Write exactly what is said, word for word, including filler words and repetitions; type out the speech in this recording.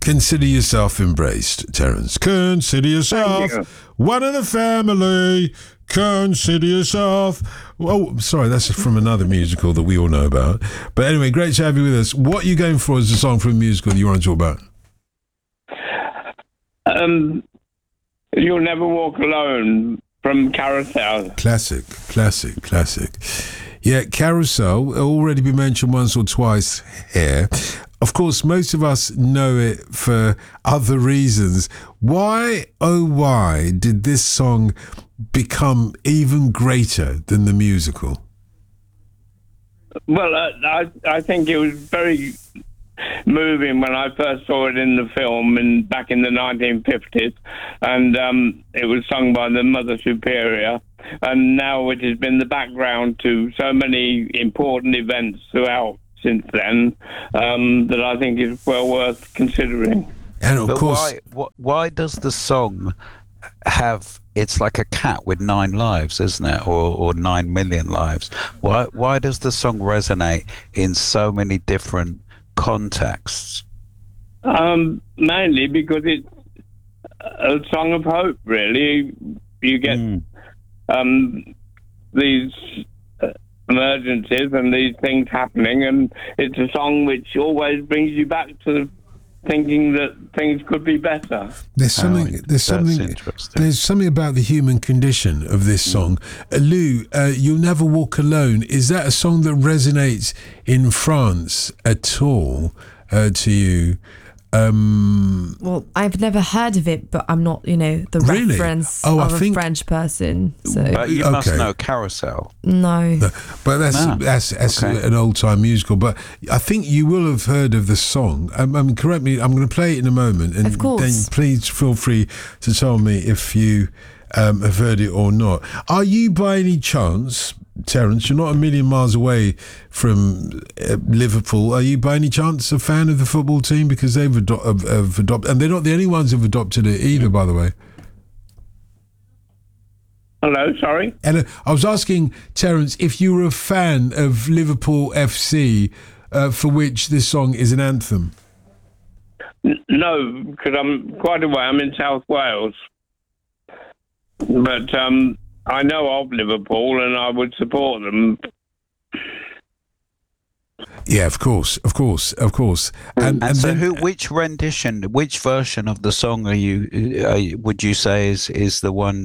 Consider yourself embraced, Terence. Consider yourself you. one of the family. Consider yourself. Oh, sorry, that's from another musical that we all know about. But anyway, great to have you with us. What are you going for as a song from a musical that you want to talk about? Um, You'll Never Walk Alone from Carousel. Classic, classic, classic. Yeah, Carousel, already been mentioned once or twice here. Of course, most of us know it for other reasons. Why, oh why, did this song become even greater than the musical? Well, uh, I I think it was very moving when I first saw it in the film in back in the nineteen fifties, and um, it was sung by the Mother Superior, and now it has been the background to so many important events throughout since then, um, that I think is well worth considering. And of But course, why, why, why does the song have? It's like a cat with nine lives, isn't it, or or nine million lives? Why why does the song resonate in so many different contexts? Um, mainly because it's a song of hope. Really, you get Mm. um, these uh, emergencies and these things happening, and it's a song which always brings you back to thinking that things could be better. there's something. Oh, there's that's something. interesting. There's something about the human condition of this song. Uh, Lou, uh, "You'll Never Walk Alone." Is that a song that resonates in France at all uh, to you? Um, Well, I've never heard of it, but I'm not, you know, the Really? reference Oh, I of a think- French person. So But you must Okay. know Carousel. no. But that's Ah, that's, that's okay. an old time musical. But I think you will have heard of the song. Um, I mean, correct me. I'm going to play it in a moment, and Of course. then please feel free to tell me if you um, have heard it or not. Are you, by any chance, Terence? You're not a million miles away from uh, Liverpool. Are you, by any chance, a fan of the football team? Because they've, ado- have, have adopted, and they're not the only ones who've adopted it either, by the way. Hello, sorry. And uh, I was asking Terence if you were a fan of Liverpool F C, uh, for which this song is an anthem. N- no, because I'm quite away. I'm in South Wales, but um, I know of Liverpool, and I would support them. Yeah, of course, of course, of course. And, And, and so, then, who, which rendition, which version of the song are you? Are you would you say is is the one